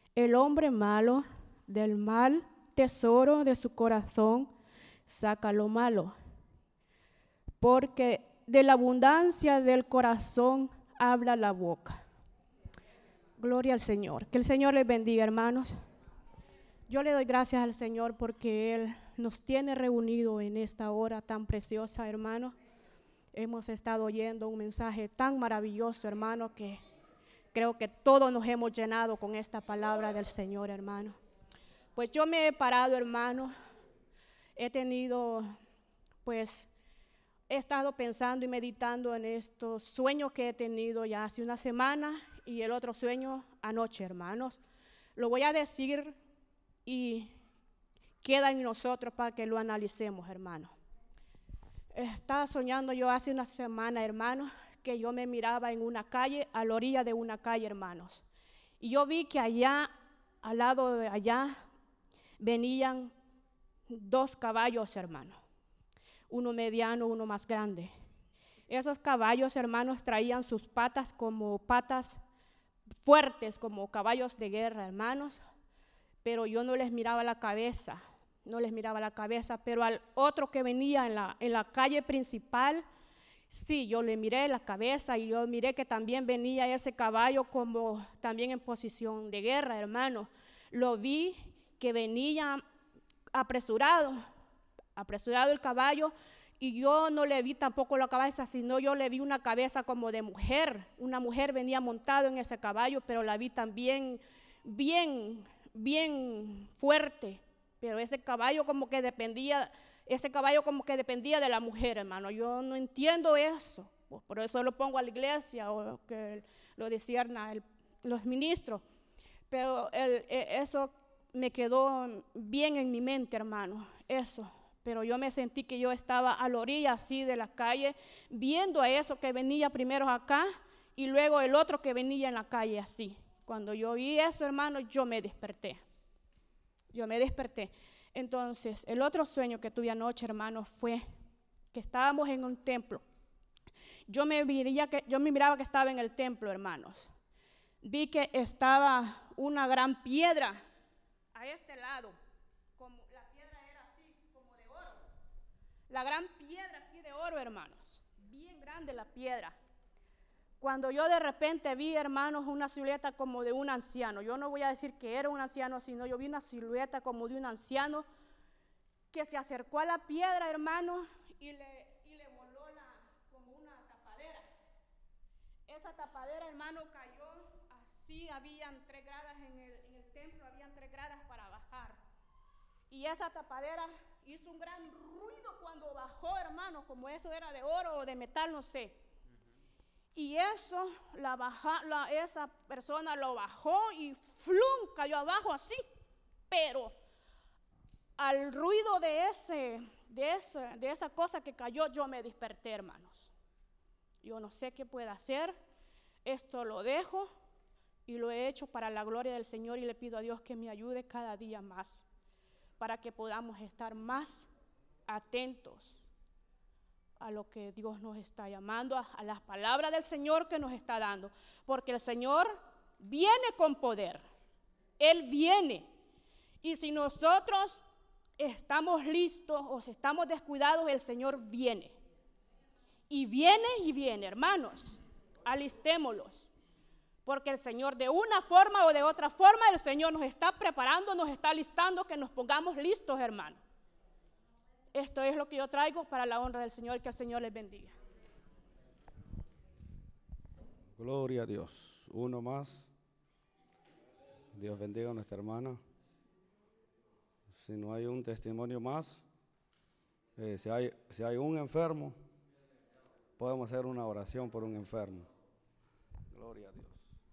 El hombre malo del mal tesoro de su corazón saca lo malo, porque de la abundancia del corazón habla la boca. Gloria al Señor. Que el Señor les bendiga, hermanos. Yo le doy gracias al Señor porque Él nos tiene reunidos en esta hora tan preciosa, hermano. Hemos estado oyendo un mensaje tan maravilloso, hermano, que creo que todos nos hemos llenado con esta palabra del Señor, hermano. Pues yo me he parado, hermano. He estado pensando y meditando en estos sueños que he tenido ya hace una semana y el otro sueño anoche, hermanos. Lo voy a decir y queda en nosotros para que lo analicemos, hermano. Estaba soñando yo hace una semana, hermanos, que yo me miraba en una calle, a la orilla de una calle, hermanos. Y yo vi que allá, al lado de allá, venían dos caballos, hermanos. Uno mediano, uno más grande. Esos caballos, hermanos, traían sus patas como patas fuertes, como caballos de guerra, hermanos. Pero yo no les miraba la cabeza, pero al otro que venía en la calle principal, sí, yo le miré la cabeza y yo miré que también venía ese caballo como también en posición de guerra, hermano. Lo vi que venía apresurado el caballo, y yo no le vi tampoco la cabeza, sino yo le vi una cabeza como de mujer. Una mujer venía montado en ese caballo, pero la vi también bien fuerte, pero ese caballo como que dependía de la mujer, hermano. Yo no entiendo eso, pues por eso lo pongo a la iglesia o que lo discierna los ministros, pero eso me quedó bien en mi mente, hermano, eso. Pero yo me sentí que yo estaba a la orilla así de la calle, viendo a eso que venía primero acá y luego el otro que venía en la calle así. Cuando yo vi eso, hermano, yo me desperté. Entonces, el otro sueño que tuve anoche, hermano, fue que estábamos en un templo. Yo me miraba que estaba en el templo, hermanos. Vi que estaba una gran piedra a este lado, como la piedra era así, como de oro. La gran piedra aquí de oro, hermanos, bien grande la piedra. Cuando yo de repente vi, hermanos, una silueta como de un anciano, yo no voy a decir que era un anciano, sino yo vi una silueta como de un anciano que se acercó a la piedra, hermano, y le voló como una tapadera. Esa tapadera, hermano, cayó así, habían 3 gradas en el templo, habían 3 gradas para bajar. Y esa tapadera hizo un gran ruido cuando bajó, hermano, como eso era de oro o de metal, no sé. Y eso, esa persona lo bajó y ¡flum!, cayó abajo así. Pero al ruido de esa cosa que cayó, yo me desperté, hermanos. Yo no sé qué puedo hacer, esto lo dejo y lo he hecho para la gloria del Señor, y le pido a Dios que me ayude cada día más para que podamos estar más atentos a lo que Dios nos está llamando, a las palabras del Señor que nos está dando, porque el Señor viene con poder. Él viene, y si nosotros estamos listos o si estamos descuidados, el Señor viene. Y viene, hermanos, alistémoslos, porque el Señor, de una forma o de otra forma, el Señor nos está preparando, nos está listando, que nos pongamos listos, hermanos. Esto es lo que yo traigo para la honra del Señor, que el Señor les bendiga. Gloria a Dios. Uno más. Dios bendiga a nuestra hermana. Si no hay un testimonio más, si hay un enfermo, podemos hacer una oración por un enfermo. Gloria a Dios.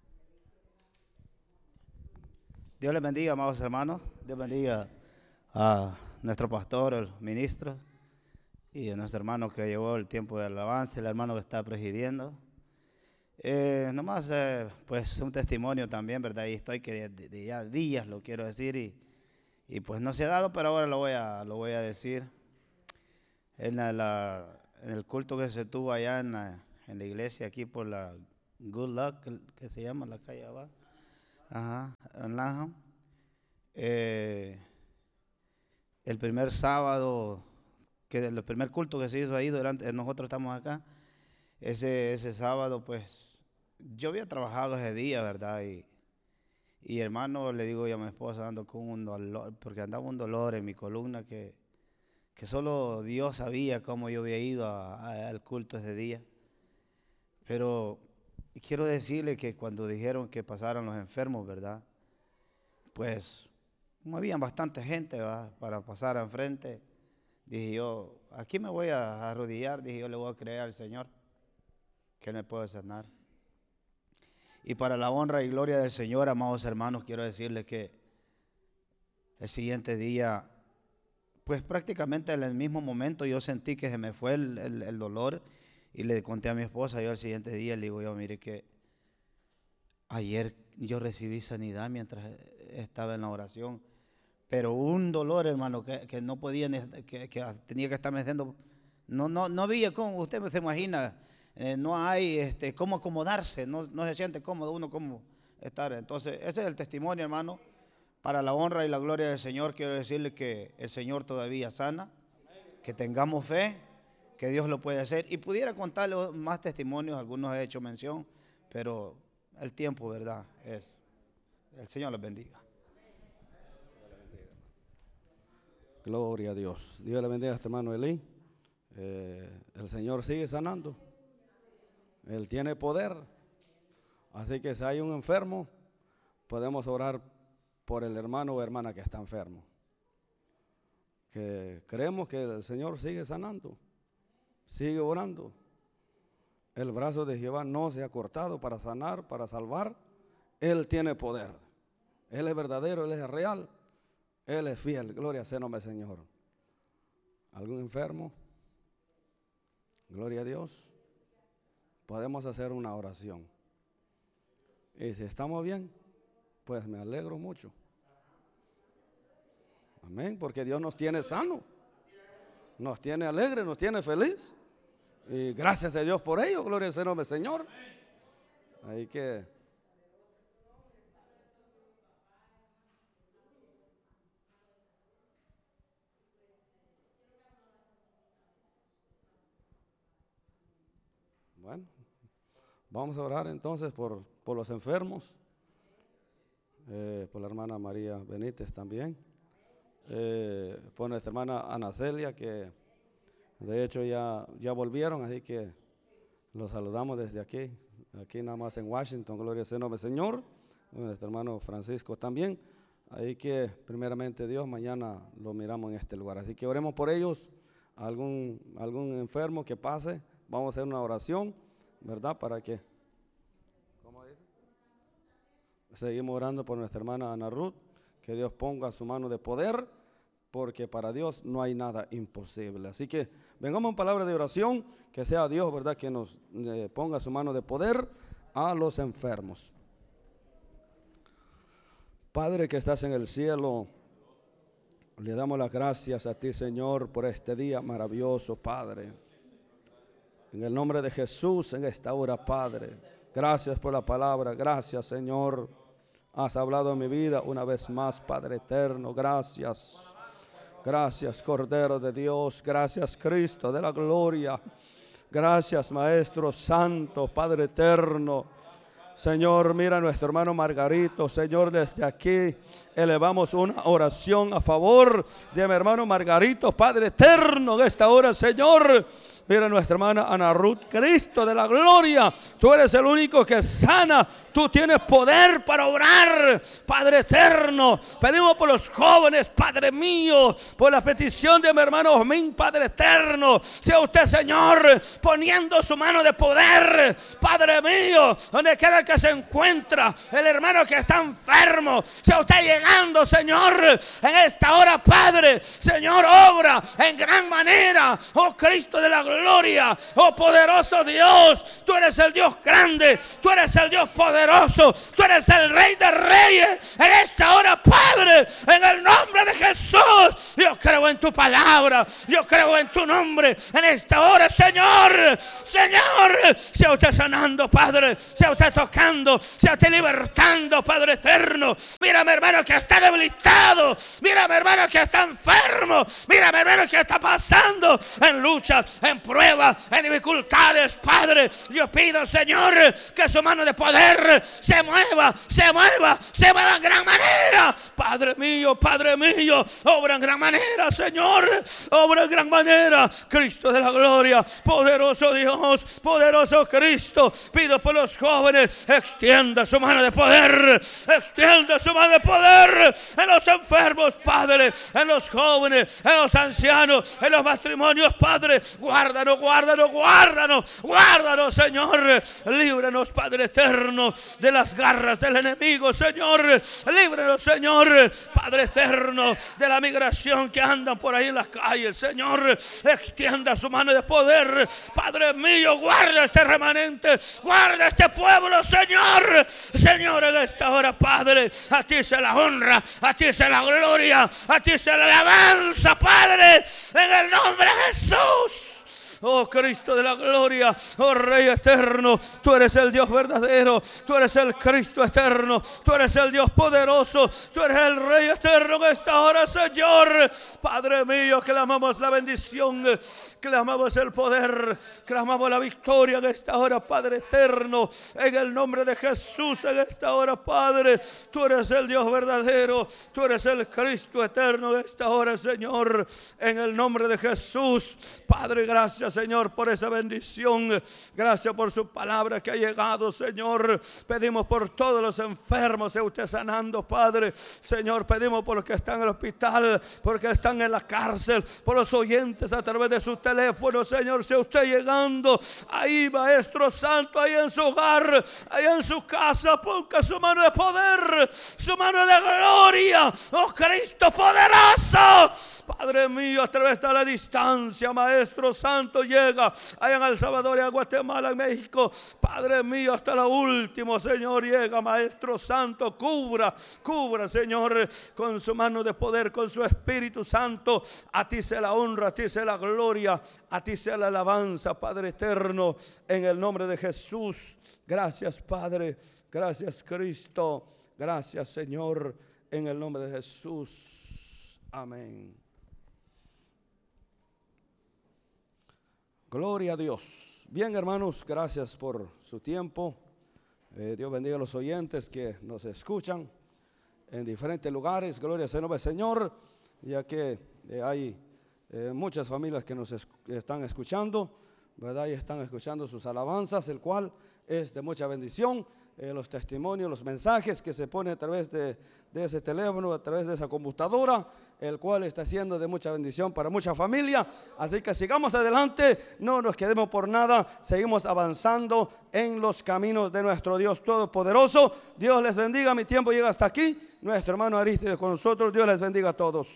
Dios les bendiga, amados hermanos. Dios bendiga a nuestro pastor, el ministro, y a nuestro hermano que llevó el tiempo de alabanza, el hermano que está presidiendo. Pues un testimonio también, ¿verdad? Y estoy que de ya días lo quiero decir y pues no se ha dado, pero ahora lo voy a decir. En el culto que se tuvo allá en la iglesia, aquí por la Good Luck, que se llama la calle abajo. en Lanham. El primer sábado, el primer culto que se hizo ahí, nosotros estamos acá, ese sábado, pues, yo había trabajado ese día, ¿verdad? Y hermano, le digo yo a mi esposa, ando con un dolor, porque andaba un dolor en mi columna que solo Dios sabía cómo yo había ido al culto ese día. Pero quiero decirle que cuando dijeron que pasaran los enfermos, ¿verdad? Pues, como había bastante gente, ¿verdad?, para pasar enfrente, dije yo, aquí me voy a arrodillar, dije yo, le voy a creer al Señor que Él me puede sanar. Y para la honra y gloria del Señor, amados hermanos, quiero decirles que el siguiente día, pues prácticamente en el mismo momento yo sentí que se me fue el dolor, y le conté a mi esposa, yo el siguiente día le digo yo, mire que ayer yo recibí sanidad mientras estaba en la oración, pero un dolor, hermano, que no podía, que tenía que estarme haciendo, no había como, usted se imagina, no hay cómo acomodarse, no se siente cómodo uno cómo estar. Entonces ese es el testimonio, hermano, para la honra y la gloria del Señor. Quiero decirle que el Señor todavía sana, que tengamos fe, que Dios lo puede hacer, y pudiera contarle más testimonios, algunos he hecho mención, pero el tiempo, ¿verdad?, es, el Señor los bendiga. Gloria a Dios. Dios le bendiga a este hermano Eli. El Señor sigue sanando. Él tiene poder. Así que si hay un enfermo, podemos orar por el hermano o hermana que está enfermo. Que creemos que el Señor sigue sanando. Sigue orando. El brazo de Jehová no se ha cortado para sanar, para salvar. Él tiene poder. Él es verdadero, Él es real. Él es fiel. Gloria sea el nombre del Señor. ¿Algún enfermo? Gloria a Dios. Podemos hacer una oración. Y si estamos bien, pues me alegro mucho. Amén, porque Dios nos tiene sano, nos tiene alegre, nos tiene feliz. Y gracias a Dios por ello, gloria sea el nombre del Señor. Ahí que bueno, vamos a orar entonces por los enfermos, por la hermana María Benítez también, por nuestra hermana Ana Celia, que de hecho ya volvieron, así que los saludamos desde aquí nada más en Washington, gloria sea el nombre del Señor. Nuestro hermano Francisco también, ahí que primeramente Dios, mañana lo miramos en este lugar, así que oremos por ellos. Algún enfermo que pase, vamos a hacer una oración, ¿verdad? Para que, ¿cómo dice? Seguimos orando por nuestra hermana Ana Ruth, que Dios ponga su mano de poder, porque para Dios no hay nada imposible. Así que vengamos en palabra de oración, que sea Dios, ¿verdad?, que nos ponga su mano de poder a los enfermos. Padre que estás en el cielo, le damos las gracias a ti, Señor, por este día maravilloso, Padre. En el nombre de Jesús, en esta hora, Padre, gracias por la palabra, gracias, Señor. Has hablado en mi vida una vez más, Padre eterno, gracias. Gracias, Cordero de Dios, gracias, Cristo de la gloria. Gracias, Maestro Santo, Padre eterno. Señor, mira a nuestro hermano Margarito, Señor, desde aquí elevamos una oración a favor de mi hermano Margarito, Padre eterno, de esta hora, Señor. Mira a nuestra hermana Ana Ruth, Cristo de la gloria, tú eres el único que sana, tú tienes poder para obrar, Padre eterno. Pedimos por los jóvenes, Padre mío, por la petición de mi hermano Osmin, Padre eterno. Sea usted, Señor, poniendo su mano de poder, Padre mío, donde quiera que se encuentra el hermano que está enfermo. Sea usted llegando, Señor, en esta hora, Padre. Señor, obra en gran manera, oh Cristo de la gloria, oh poderoso Dios. Tú eres el Dios grande, tú eres el Dios poderoso, tú eres el Rey de Reyes. En esta hora, hora, Padre, en el nombre de Jesús. Yo creo en tu palabra, yo creo en tu nombre en esta hora, Señor. Señor, sea usted sanando, Padre, sea usted tocando, sea usted libertando, Padre eterno. Mira, mi hermano, que está debilitado. Mira, mi hermano, que está enfermo. Mira, mi hermano, que está pasando en luchas, en pruebas, en dificultades, Padre. Yo pido, Señor, que su mano de poder se mueva en gran manera. Padre mío, obra en gran manera, Señor, obra en gran manera. Cristo de la gloria, poderoso Dios, poderoso Cristo, pido por los jóvenes, extienda su mano de poder, extienda su mano de poder en los enfermos, Padre, en los jóvenes, en los ancianos, en los matrimonios, Padre. Guárdanos, Señor. Líbranos, Padre eterno, de las garras del enemigo, Señor. Líbranos, Señor, Padre eterno, de la migración que andan por ahí en las calles, Señor. Extienda su mano de poder, Padre mío. Guarda este remanente, guarda este pueblo, Señor. Señor, en esta hora, Padre, a ti sea la honra, a ti sea la gloria, a ti sea la alabanza, Padre, en el nombre de Jesús. Oh Cristo de la gloria, oh Rey eterno, tú eres el Dios verdadero, tú eres el Cristo eterno, tú eres el Dios poderoso, tú eres el Rey eterno en esta hora, Señor. Padre mío, clamamos la bendición, clamamos el poder, clamamos la victoria en esta hora, Padre eterno, en el nombre de Jesús. En esta hora, Padre, tú eres el Dios verdadero, tú eres el Cristo eterno en esta hora, Señor, en el nombre de Jesús. Padre, gracias, Señor, por esa bendición. Gracias por su palabra que ha llegado, Señor. Pedimos por todos los enfermos, sea usted sanando, Padre. Señor, pedimos por los que están en el hospital, por los que están en la cárcel, por los oyentes a través de sus teléfonos, Señor, sea usted llegando ahí, Maestro Santo, ahí en su hogar, ahí en su casa. Ponga su mano de poder, su mano de gloria, oh Cristo poderoso. Padre mío, a través de la distancia, Maestro Santo, llega allá en El Salvador, en Guatemala, en México. Padre mío, hasta lo último, Señor, llega, Maestro Santo. Cubra, Señor, con su mano de poder, con su Espíritu Santo. A ti sea la honra, a ti sea la gloria, a ti sea la alabanza, Padre eterno, en el nombre de Jesús. Gracias, Padre, gracias, Cristo, gracias, Señor, en el nombre de Jesús. Amén. Gloria a Dios. Bien, hermanos, gracias por su tiempo. Dios bendiga a los oyentes que nos escuchan en diferentes lugares. Gloria al nombre del Señor, ya que hay muchas familias que nos están escuchando, ¿verdad? Y están escuchando sus alabanzas, el cual es de mucha bendición. Los testimonios, los mensajes que se ponen a través de ese teléfono, a través de esa computadora, el cual está siendo de mucha bendición para mucha familia. Así que sigamos adelante, no nos quedemos por nada, seguimos avanzando en los caminos de nuestro Dios Todopoderoso. Dios les bendiga, mi tiempo llega hasta aquí. Nuestro hermano Arístides con nosotros. Dios les bendiga a todos.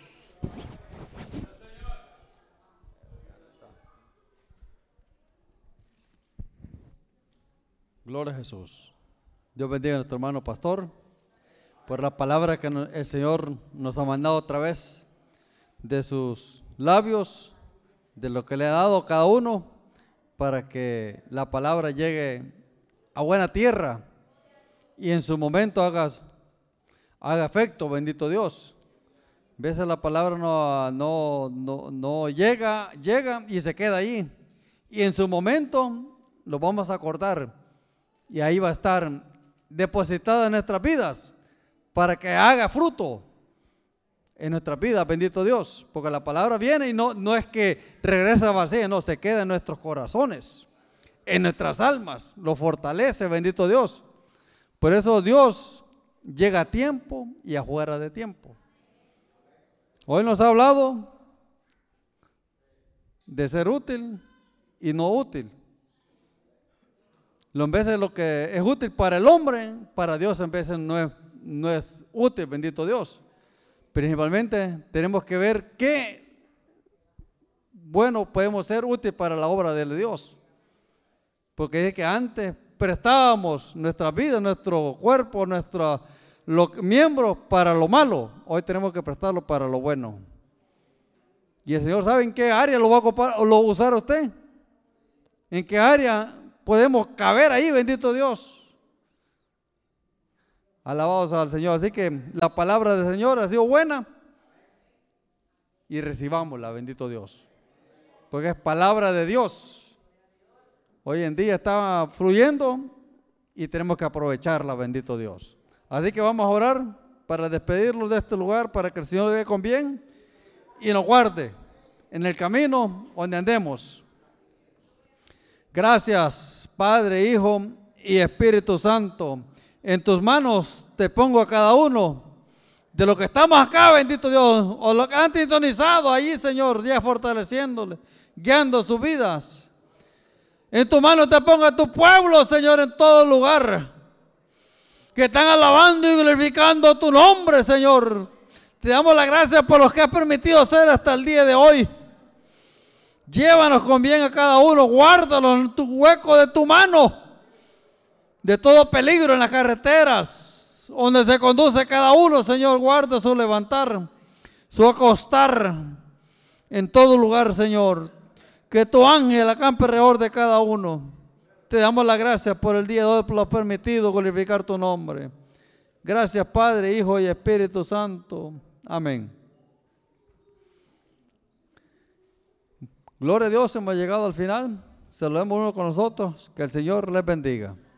Gloria a Jesús. Dios bendiga a nuestro hermano pastor por la palabra que el Señor nos ha mandado otra vez de sus labios, de lo que le ha dado a cada uno, para que la palabra llegue a buena tierra y en su momento haga efecto. Bendito Dios. A veces la palabra no llega y se queda ahí, y en su momento lo vamos a acordar y ahí va a estar depositada en nuestras vidas para que haga fruto en nuestras vidas. Bendito Dios, porque la palabra viene y no es que regresa vacía, no, se queda en nuestros corazones, en nuestras almas, lo fortalece. Bendito Dios. Por eso Dios llega a tiempo y afuera de tiempo. Hoy nos ha hablado de ser útil y no útil. En veces lo que es útil para el hombre, para Dios en veces no es útil, bendito Dios. Principalmente tenemos que ver qué bueno podemos ser útil para la obra de Dios. Porque es que antes prestábamos nuestra vida, nuestro cuerpo, los miembros para lo malo, hoy tenemos que prestarlo para lo bueno. Y el Señor sabe en qué área lo va a ocupar o lo va a usar usted. En qué área podemos caber ahí, bendito Dios. Alabados al Señor. Así que la palabra del Señor ha sido buena y recibámosla, bendito Dios. Porque es palabra de Dios. Hoy en día está fluyendo y tenemos que aprovecharla, bendito Dios. Así que vamos a orar para despedirnos de este lugar, para que el Señor le dé con bien y nos guarde en el camino donde andemos. Gracias, Padre, Hijo y Espíritu Santo. En tus manos te pongo a cada uno de los que estamos acá, bendito Dios, o los que han sintonizado allí, Señor, ya fortaleciéndole, guiando sus vidas. En tus manos te pongo a tu pueblo, Señor, en todo lugar, que están alabando y glorificando tu nombre, Señor. Te damos las gracias por los que has permitido ser hasta el día de hoy. Llévanos con bien a cada uno, guárdalos en tu hueco de tu mano, de todo peligro en las carreteras, donde se conduce cada uno, Señor, guarda su levantar, su acostar, en todo lugar, Señor. Que tu ángel acampe alrededor de cada uno. Te damos las gracias por el día de hoy, por lo permitido glorificar tu nombre. Gracias, Padre, Hijo y Espíritu Santo. Amén. Gloria a Dios, hemos llegado al final. Saludemos uno con nosotros. Que el Señor les bendiga.